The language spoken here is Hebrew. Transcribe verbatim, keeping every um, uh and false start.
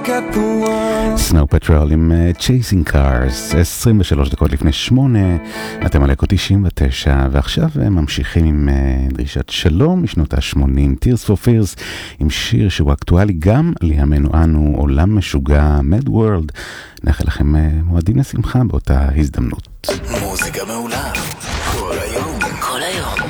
got the one. סנואו פטרול עם Chasing Cars, עשרים ושלוש דקות לפני שמונה, אתם על אקו תשעים ותשע, ועכשיו ממשיכים עם דרישת שלום משנות ה-שמונים, Tears for Fears, עם שיר שהוא אקטואלי גם לימינו אנו, עולם משוגע, Mad World. נאחל לכם מועדים לשמחה באותה הזדמנות. מוזיקה מעולה, כל היום, כל היום.